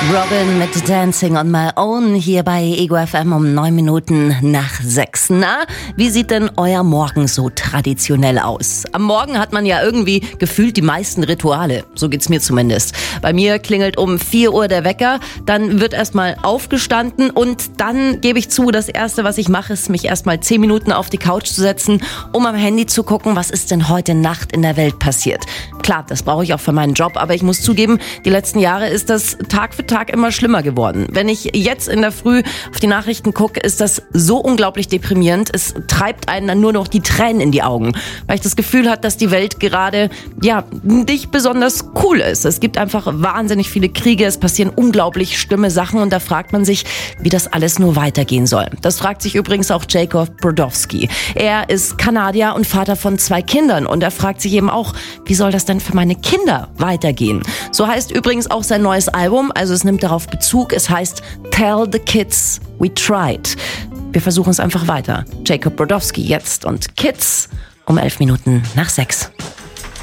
Robin mit Dancing on My Own hier bei Ego FM um 9 Minuten nach 6. Na, wie sieht denn euer Morgen so traditionell aus? Am Morgen hat man ja irgendwie gefühlt die meisten Rituale. So geht's mir zumindest. Bei mir klingelt um 4 Uhr der Wecker, dann wird erstmal aufgestanden und dann gebe ich zu, das Erste, was ich mache, ist, mich erstmal 10 Minuten auf die Couch zu setzen, um am Handy zu gucken, was ist denn heute Nacht in der Welt passiert. Klar, das brauche ich auch für meinen Job, aber ich muss zugeben, die letzten Jahre ist das Tag für Tag immer schlimmer geworden. Wenn ich jetzt in der Früh auf die Nachrichten gucke, ist das so unglaublich deprimierend. Es treibt einen dann nur noch die Tränen in die Augen, weil ich das Gefühl habe, dass die Welt gerade nicht besonders cool ist. Es gibt einfach wahnsinnig viele Kriege, es passieren unglaublich schlimme Sachen und da fragt man sich, wie das alles nur weitergehen soll. Das fragt sich übrigens auch Jacob Brodowski. Er ist Kanadier und Vater von 2 Kindern und er fragt sich eben auch, wie soll das denn für meine Kinder weitergehen? So heißt übrigens auch sein neues Album, also es nimmt darauf Bezug, es heißt Tell the Kids We Tried. Wir versuchen es einfach weiter. Jacob Brodowski jetzt und Kids um 11 Minuten nach 6.